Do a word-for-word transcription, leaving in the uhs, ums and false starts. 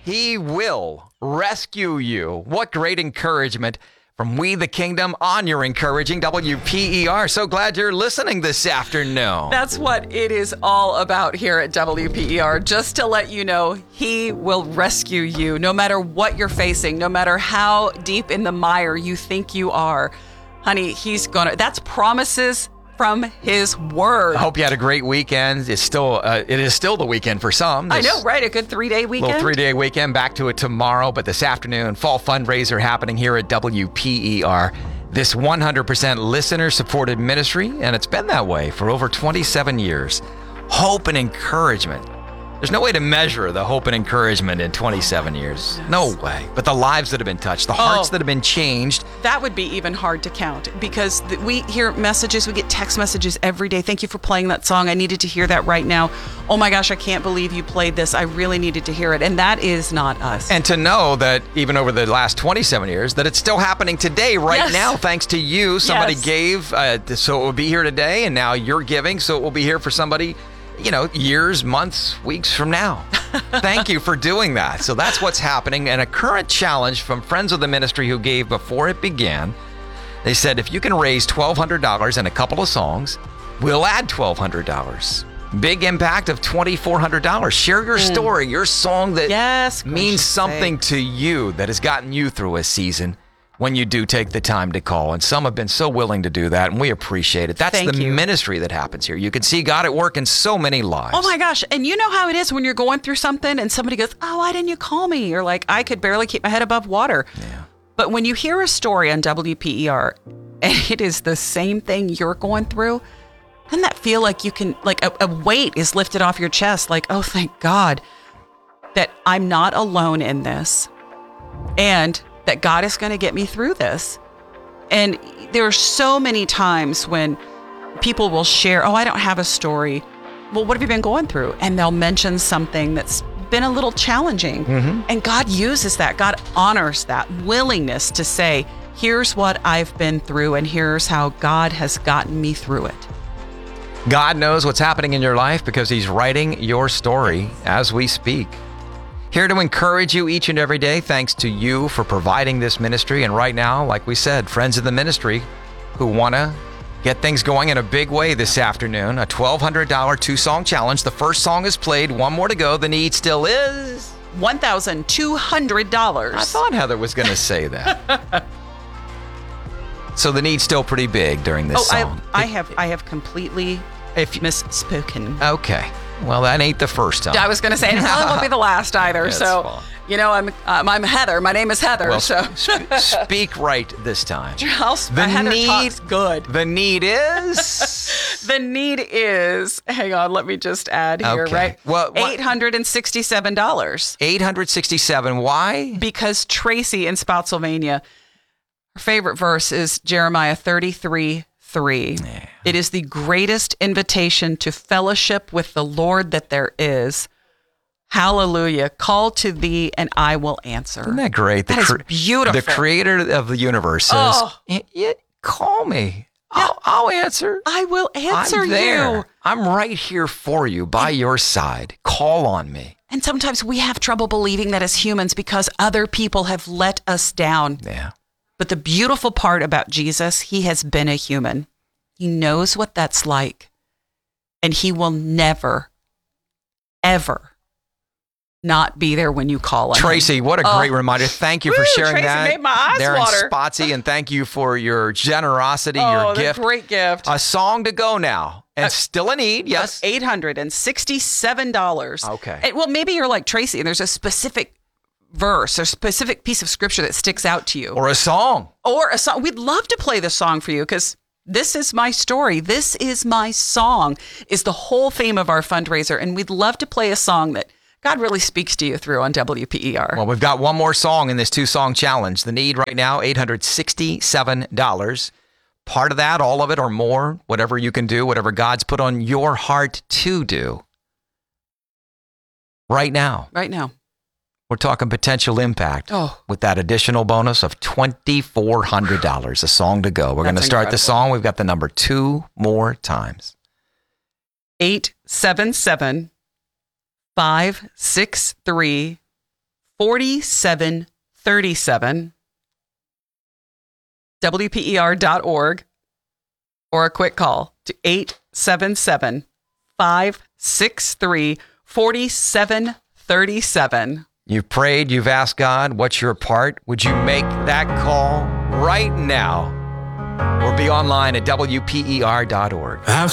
He will rescue you. What great encouragement from We the Kingdom on your encouraging W P E R. So glad you're listening this afternoon. That's what it is all about here at W P E R. Just to let you know, he will rescue you no matter what you're facing, no matter how deep in the mire you think you are. Honey, he's gonna, that's promises from his word. I hope you had a great weekend. It's still, uh, it is still the weekend for some. I know, right? A good three-day weekend. Little three-day weekend. Back to it tomorrow, but this afternoon, fall fundraiser happening here at W P E R. This one hundred percent listener-supported ministry, and it's been that way for over twenty-seven years. Hope and encouragement. There's no way to measure the hope and encouragement in twenty-seven years. No way. But the lives that have been touched, the hearts Oh. that have been changed. That would be even hard to count because th- we hear messages, we get text messages every day. Thank you for playing that song. I needed to hear that right now. Oh my gosh, I can't believe you played this. I really needed to hear it. And that is not us. And to know that even over the last twenty-seven years, that it's still happening today, right Yes. now, thanks to you. Somebody Yes. gave, uh, so it will be here today, and now you're giving, so it will be here for somebody, you know, years, months, weeks from now. Thank you for doing that. So that's what's happening. And a current challenge from friends of the ministry who gave before it began. They said, if you can raise twelve hundred dollars and a couple of songs, we'll add twelve hundred dollars. Big impact of twenty-four hundred dollars. Share your story, your song that Yes, means gracious something sakes. to you, that has gotten you through a season when you do take the time to call. And some have been so willing to do that, and we appreciate it. That's Thank the you. ministry that happens here. You can see God at work in so many lives. Oh my gosh. And you know how it is when you're going through something and somebody goes, oh, why didn't you call me? You're like, I could barely keep my head above water. Yeah. But when you hear a story on W P E R and it is the same thing you're going through, doesn't that feel like you can, like a, a weight is lifted off your chest? Like, oh, thank God that I'm not alone in this and that God is going to get me through this. And there are so many times when people will share, oh, I don't have a story. Well, what have you been going through? And they'll mention something that's been a little challenging. Mm-hmm. And God uses that. God honors that willingness to say, here's what I've been through and here's how God has gotten me through it. God knows what's happening in your life because he's writing your story as we speak. Here to encourage you each and every day. Thanks to you for providing this ministry. And right now, like we said, friends of the ministry who want to get things going in a big way this afternoon. A twelve hundred dollars two-song challenge. The first song is played. One more to go. The need still is one thousand two hundred dollars. I thought Heather was going to say that. So the need's still pretty big during this oh, song. I, I have I have completely If you, misspoken. okay. Well, that ain't the first time. I was going to say, and it probably won't be the last either. That's so, fine. you know, I'm um, I'm Heather. My name is Heather. Well, so sp- speak right this time. I'll, The Heather need, talks good. The need is. The need is. Hang on, let me just add here. Okay. Right. Well, what- eight hundred and sixty-seven dollars. eight hundred sixty-seven. Why? Because Tracy in Spotsylvania, her favorite verse is Jeremiah thirty-three three. Yeah. It is the greatest invitation to fellowship with the Lord that there is. Hallelujah. Call to thee and I will answer. Isn't that great? That is beautiful. The creator of the universe says, Oh. "Y- y- call me. I'll, I'll answer. I will answer I'm there. you. I'm right here for you, by your side. Call on me." And sometimes we have trouble believing that as humans because other people have let us down. Yeah. But the beautiful part about Jesus, he has been a human. He knows what that's like. And he will never, ever not be there when you call him. Tracy, what a Oh. great reminder. Thank you for Woo, sharing Tracy that. made my eyes there water. in Spotsy, and thank you for your generosity, Oh, your the gift. great gift. A song to go now. And still a need, yes. eight hundred sixty-seven dollars. Okay. And, well, maybe you're like Tracy and there's a specific verse or specific piece of scripture that sticks out to you. Or a song. Or a song. We'd love to play this song for you because this is my story. This is my song is the whole theme of our fundraiser. And we'd love to play a song that God really speaks to you through on W P E R. Well, we've got one more song in this two-song challenge. The need right now, eight hundred sixty-seven dollars. Part of that, all of it, or more, whatever you can do, whatever God's put on your heart to do. Right now, Right now. we're talking potential impact Oh. with that additional bonus of twenty-four hundred dollars, a song to go. We're going to That's start the incredible. song. We've got the number two more times. eight seven seven, five six three, forty-seven thirty-seven, W P E R dot org, or a quick call to eight seven seven, five six three, four seven three seven. You've prayed, you've asked God, what's your part? Would you make that call right now? Or be online at W P E R dot org. I've